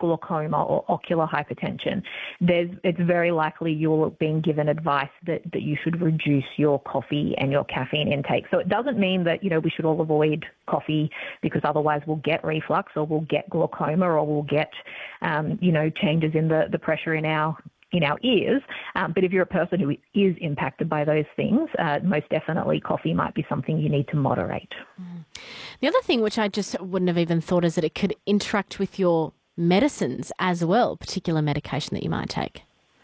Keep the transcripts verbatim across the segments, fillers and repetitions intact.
glaucoma or ocular hypertension, there's, it's very likely you're being given advice that, that you should reduce your coffee and your caffeine intake. So it doesn't mean that, you know, we should all avoid coffee because otherwise we'll get reflux or we'll get glaucoma or we'll get, um, you know, changes in the, the pressure in our in our ears. Um, but if you're a person who is impacted by those things, uh, most definitely coffee might be something you need to moderate. Mm. The other thing, which I just wouldn't have even thought, is that it could interact with your medicines as well, particular medication that you might take.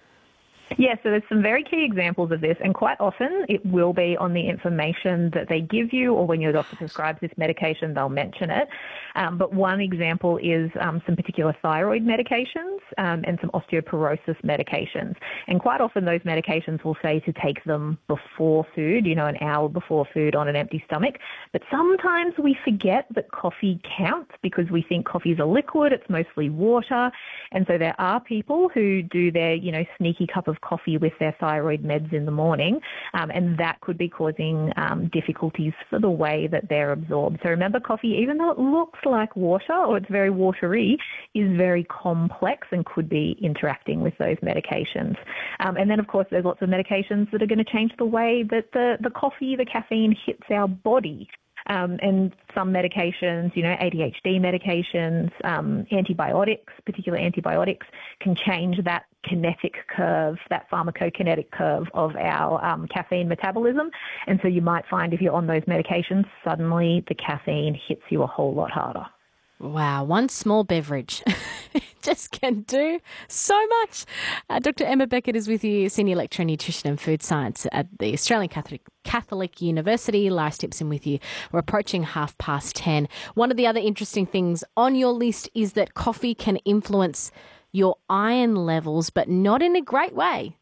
Yeah, so there's some very key examples of this, and quite often it will be on the information that they give you, or when your doctor prescribes this medication, they'll mention it. Um, but one example is um, some particular thyroid medications um, and some osteoporosis medications. And quite often those medications will say to take them before food, you know, an hour before food on an empty stomach. But sometimes we forget that coffee counts because we think coffee is a liquid, it's mostly water. And so there are people who do their, you know, sneaky cup of coffee with their thyroid meds in the morning, um, and that could be causing um, difficulties for the way that they're absorbed. So remember, coffee, even though it looks like water or it's very watery, is very complex and could be interacting with those medications. Um, and then, of course, there's lots of medications that are going to change the way that the, the coffee, the caffeine hits our body. Um, and some medications, you know, A D H D medications, um, antibiotics, particular antibiotics, can change that kinetic curve, that pharmacokinetic curve of our um, caffeine metabolism. And so you might find if you're on those medications, suddenly the caffeine hits you a whole lot harder. Wow, one small beverage just can do so much. Uh, Doctor Emma Beckett is with you, Senior Lecturer in Nutrition and Food Science at the Australian Catholic Catholic University. Lara Stimpson with you. We're approaching half past ten. One of the other interesting things on your list is that coffee can influence your iron levels, but not in a great way.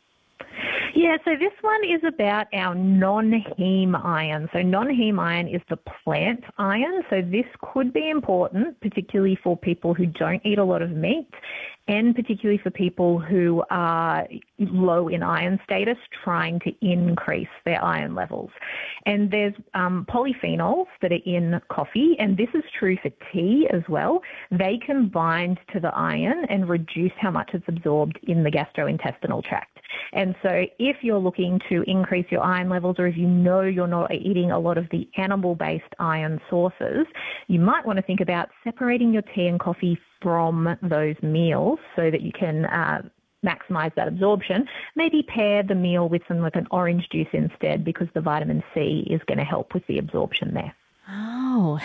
Yeah, so this one is about our non-heme iron. So non-heme iron is the plant iron. So this could be important, particularly for people who don't eat a lot of meat, and particularly for people who are low in iron status trying to increase their iron levels. And there's um, polyphenols that are in coffee, and this is true for tea as well. They can bind to the iron and reduce how much it's absorbed in the gastrointestinal tract. And so if you're looking to increase your iron levels, or if you know you're not eating a lot of the animal-based iron sources, you might want to think about separating your tea and coffee from those meals so that you can uh, maximize that absorption. Maybe pair the meal with some like an orange juice instead, because the vitamin C is going to help with the absorption there. Oh,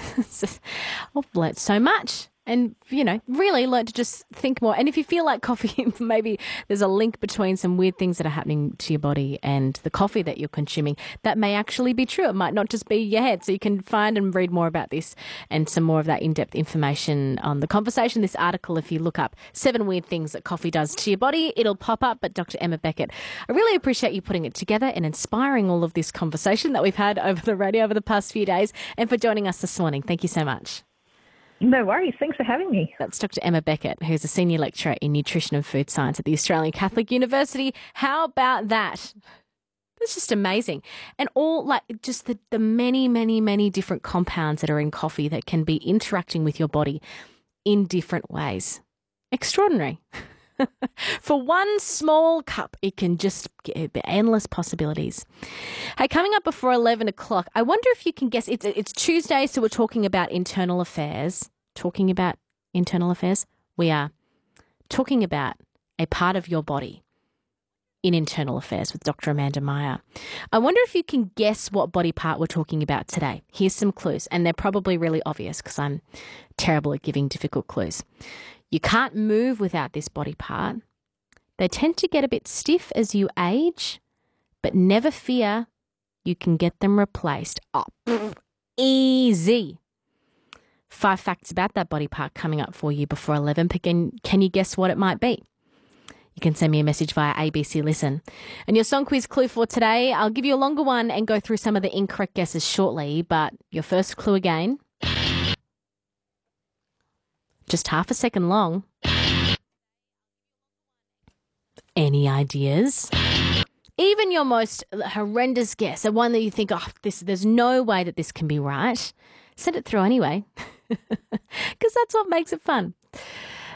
I've learnt so much. And, you know, really learn to just think more. And if you feel like coffee, maybe there's a link between some weird things that are happening to your body and the coffee that you're consuming, that may actually be true. It might not just be your head. So you can find and read more about this and some more of that in-depth information on The Conversation. This article, if you look up seven weird things that coffee does to your body, it'll pop up. But Doctor Emma Beckett, I really appreciate you putting it together and inspiring all of this conversation that we've had over the radio over the past few days, and for joining us this morning. Thank you so much. No worries. Thanks for having me. That's Doctor Emma Beckett, who's a Senior Lecturer in Nutrition and Food Science at the Australian Catholic University. How about that? It's just amazing. And all like just the, the many, many, many different compounds that are in coffee that can be interacting with your body in different ways. Extraordinary. For one small cup, it can just give endless possibilities. Hey, coming up before eleven o'clock, I wonder if you can guess. It's it's Tuesday, so we're talking about internal affairs. Talking about internal affairs, we are talking about a part of your body in internal affairs with Doctor Amanda Meyer. I wonder if you can guess what body part we're talking about today. Here's some clues, and they're probably really obvious because I'm terrible at giving difficult clues. You can't move without this body part. They tend to get a bit stiff as you age, but never fear, you can get them replaced. Oh, easy. Five facts about that body part coming up for you before eleven. Can, can you guess what it might be? You can send me a message via A B C Listen. And your song quiz clue for today, I'll give you a longer one and go through some of the incorrect guesses shortly, but your first clue again, just half a second long. Any ideas? Even your most horrendous guess, a one that you think, oh, this, there's no way that this can be right, send it through anyway, because that's what makes it fun.